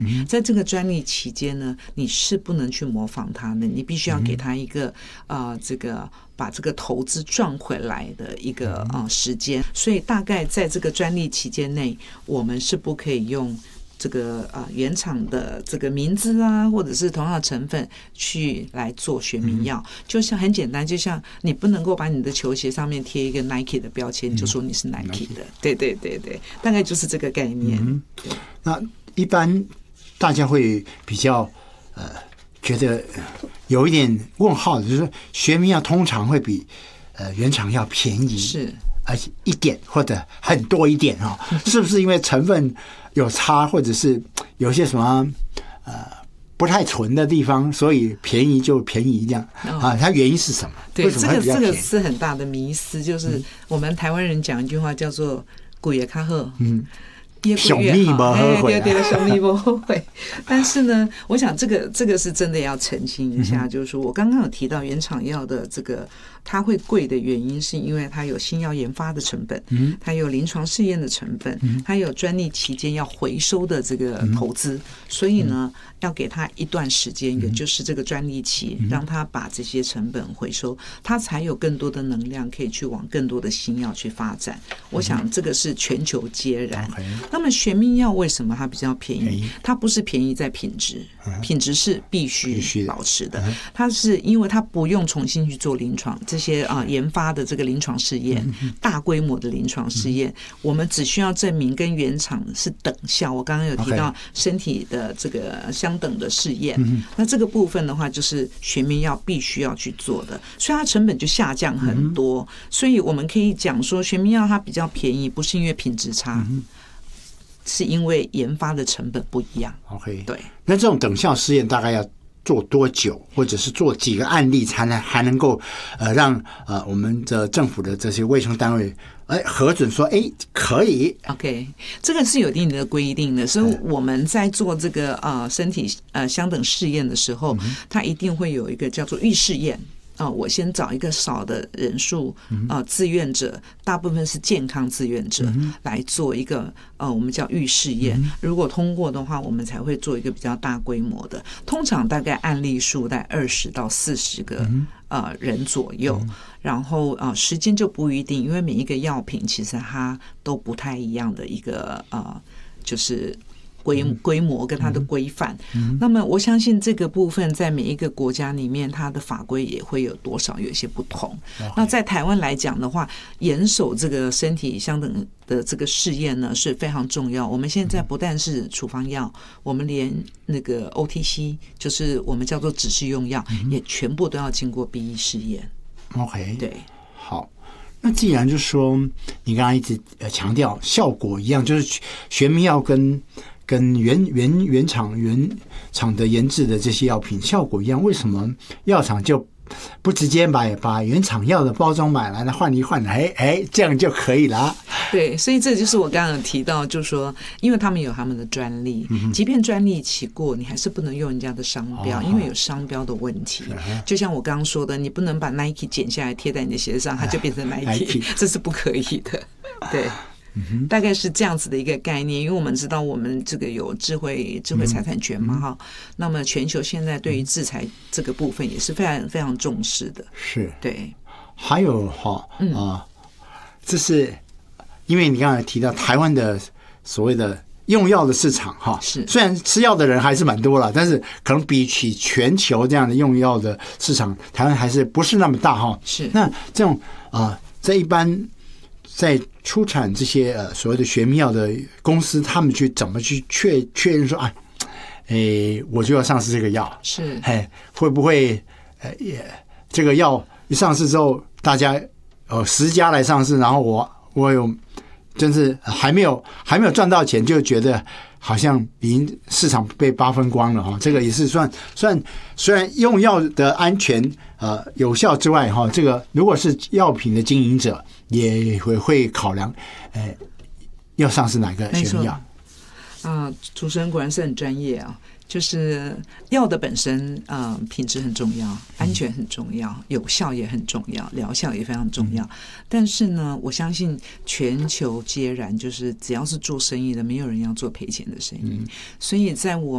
在这个专利期间呢，你是不能去模仿它的，你必须要给它一个这个把这个投资赚回来的一个时间。所以大概在这个专利期间内，我们是不可以用这个原厂的这个名字啊，或者是同样的成分去来做学名药，就像很简单，就像你不能够把你的球鞋上面贴一个 Nike 的标签，就说你是 Nike 的，对对对对，大概就是这个概念。 那一般大家会比较觉得有一点问号，就是说学名药通常会比原厂药便宜， 是而且一点或者很多一点是不是因为成分有差，或者是有些什么不太纯的地方，所以便宜就便宜这样它原因是什么？ 对， 为什么会比较便宜？ 这个是很大的迷思，就是我们台湾人讲一句话叫做“贵也较好”， 小蜜不后悔， 对，小蜜不后悔。但是呢，我想这个是真的要澄清一下，就是说我刚刚有提到原厂药的这个它会贵的原因，是因为它有新药研发的成本，它有临床试验的成本，它有专利期间要回收的这个投资，所以呢，要给它一段时间，也就是这个专利期，让它把这些成本回收，它才有更多的能量可以去往更多的新药去发展。我想这个是全球皆然。那么学名药为什么它比较便宜？它不是便宜在品质，品质是必须保持的。它是因为它不用重新去做临床这些研发的这个临床试验，大规模的临床试验，我们只需要证明跟原厂是等效。我刚刚有提到身体的这个相等的试验，那这个部分的话，就是学名药必须要去做的，所以它成本就下降很多。所以我们可以讲说，学名药它比较便宜，不是因为品质差。是因为研发的成本不一样。 OK， 对。 那这种等效试验大概要做多久，或者是做几个案例还能够让我们的政府的这些卫生单位核准说可以 ？OK， 这个是有一定的规定的，所以我们在做这个身体相等试验的时候，它一定会有一个叫做预试验。我先找一个少的人数自愿者，大部分是健康自愿者来做一个我们叫预试验。如果通过的话，我们才会做一个比较大规模的。通常大概案例数在20到40个人左右，然后时间就不一定，因为每一个药品其实它都不太一样的一个就是规模跟它的规范，那么我相信这个部分在每一个国家里面，它的法规也会有多少有一些不同。那在台湾来讲的话，严守这个身体相等的这个试验呢是非常重要。我们现在不但是处方药，我们连那个 OTC， 就是我们叫做指示用药，也全部都要经过 BE 试验。 OK， 对， 好。那既然就是说，你刚刚一直强调效果一样，就是学名药跟原厂的研制的这些药品效果一样，为什么药厂就不直接把原厂药的包装买来换一换，这样就可以了？ 对，所以这就是我刚刚有提到，就是说，因为他们有他们的专利，即便专利期过，你还是不能用人家的商标，因为有商标的问题。就像我刚刚说的，你不能把 Nike 剪下来贴在你的鞋上，它就变成 Nike， 这是不可以的。对。大概是这样子的一个概念，因为我们知道我们这个有智慧财产权嘛哈，那么全球现在对于制裁这个部分也是非常非常重视的。 是， 对。 还有这是因为你刚才提到台湾的所谓的用药的市场哈， 是虽然吃药的人还是蛮多了，但是可能比起全球这样的用药的市场，台湾还是不是那么大哈。 是。 那这种在一般在出产这些所谓的学名药的公司，他们怎么去确认说我就要上市这个药？ 是， 会不会这个药一上市之后，大家10家来上市，然后我有真是还没有赚到钱，就觉得好像已经市场被扒分光了哈。这个也是算虽然用药的安全有效之外哈，这个如果是药品的经营者也会考量要上市哪个学名药。 主持人果然是很专业啊。就是药的本身品质很重要，安全很重要，有效也很重要，疗效也非常重要。但是呢，我相信全球皆然，就是只要是做生意的，没有人要做赔钱的生意。所以在我